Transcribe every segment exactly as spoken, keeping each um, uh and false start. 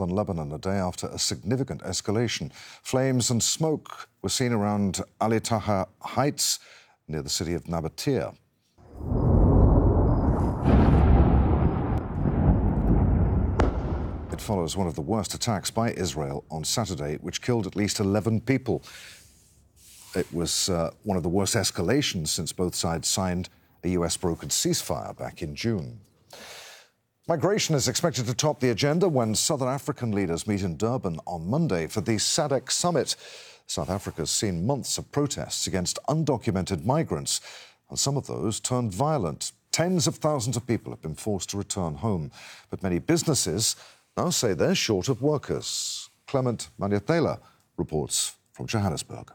southern Lebanon a day after a significant escalation. Flames and smoke were seen around Ali Taha Heights near the city of Nabatea. It follows one of the worst attacks by Israel on Saturday, which killed at least eleven people. It was uh, one of the worst escalations since both sides signed a U S-brokered ceasefire back in June. Migration is expected to top the agenda when Southern African leaders meet in Durban on Monday for the SADC summit. South Africa's seen months of protests against undocumented migrants, and some of those turned violent. Tens of thousands of people have been forced to return home, but many businesses now say they're short of workers. Clement Manyatela reports from Johannesburg.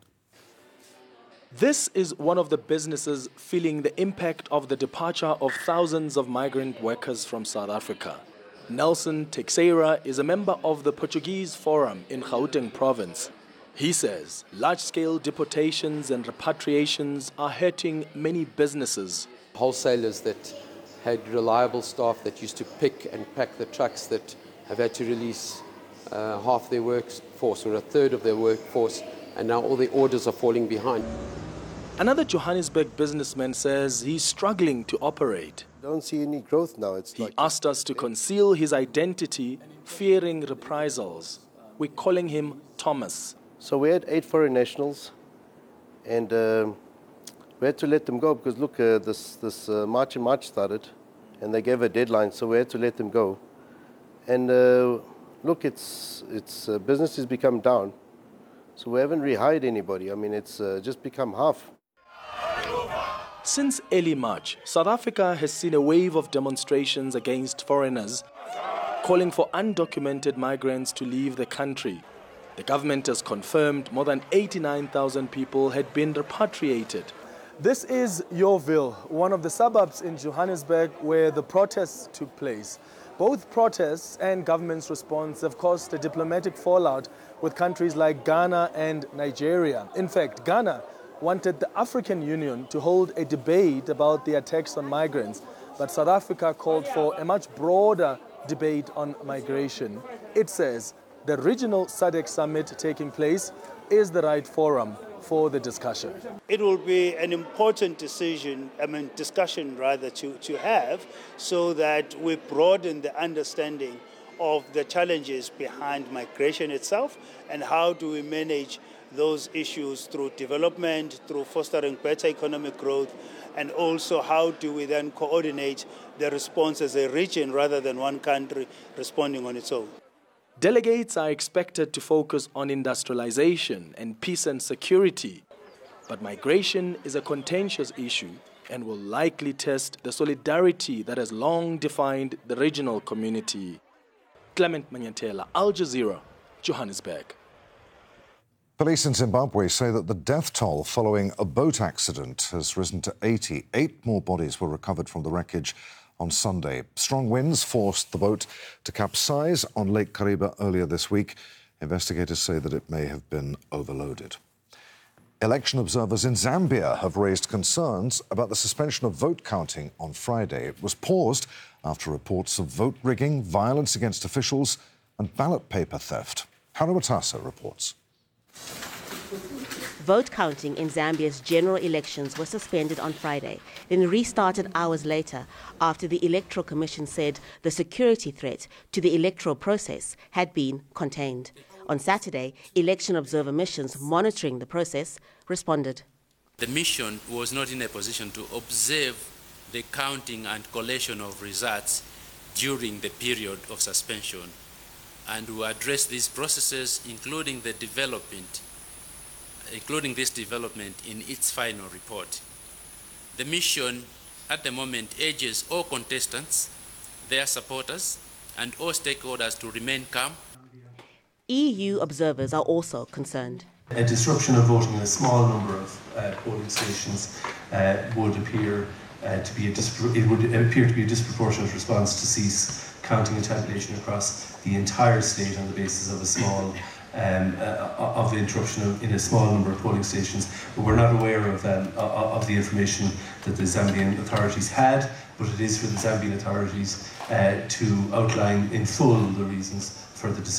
This is one of the businesses feeling the impact of the departure of thousands of migrant workers from South Africa. Nelson Teixeira is a member of the Portuguese Forum in Gauteng province. He says large-scale deportations and repatriations are hurting many businesses. Wholesalers that had reliable staff that used to pick and pack the trucks that have had to release uh, half their workforce or a third of their workforce, and now all the orders are falling behind. Another Johannesburg businessman says he's struggling to operate. I don't see any growth now. It's he like asked us to conceal his identity, fearing reprisals. We're calling him Thomas. So we had eight foreign nationals, and uh, we had to let them go because, look, uh, this, this uh, March and March started, and they gave a deadline, so we had to let them go. And uh, look, it's, it's uh, business has become down, so we haven't rehired anybody. I mean, it's uh, just become half. Since early March, South Africa has seen a wave of demonstrations against foreigners, calling for undocumented migrants to leave the country. The government has confirmed more than eighty-nine thousand people had been repatriated. This is Yeoville, one of the suburbs in Johannesburg where the protests took place. Both protests and government's response have caused a diplomatic fallout with countries like Ghana and Nigeria. In fact, Ghana wanted the African Union to hold a debate about the attacks on migrants, but South Africa called for a much broader debate on migration. It says the regional SADC summit taking place is the right forum for the discussion. It will be an important decision, I mean discussion rather, to, to have, so that we broaden the understanding of the challenges behind migration itself and how do we manage those issues through development, through fostering better economic growth, and also how do we then coordinate the response as a region rather than one country responding on its own. Delegates are expected to focus on industrialization and peace and security, but migration is a contentious issue and will likely test the solidarity that has long defined the regional community. Clement Manyatela, Al Jazeera, Johannesburg. Police in Zimbabwe say that the death toll following a boat accident has risen to eighty. Eight more bodies were recovered from the wreckage on Sunday. Strong winds forced the boat to capsize on Lake Kariba earlier this week. Investigators say that it may have been overloaded. Election observers in Zambia have raised concerns about the suspension of vote counting on Friday. It was paused after reports of vote rigging, violence against officials and ballot paper theft. Hannah Matassa reports. Vote counting in Zambia's general elections was suspended on Friday, then restarted hours later after the Electoral Commission said the security threat to the electoral process had been contained. On Saturday, election observer missions monitoring the process responded. The mission was not in a position to observe the counting and collation of results during the period of suspension, and we address these processes, including the development, including this development in its final report. The mission at the moment urges all contestants, their supporters, and all stakeholders to remain calm. E U observers are also concerned. A disruption of voting in a small number of uh, polling stations uh, would appear uh, to be a it would appear to be a disproportionate response to cease counting and tabulation across the entire state on the basis of a small um, uh, of the interruption of, in a small number of polling stations. But we're not aware of um, of the information that the Zambian authorities had, but it is for the Zambian authorities uh, to outline in full the reasons for the decision.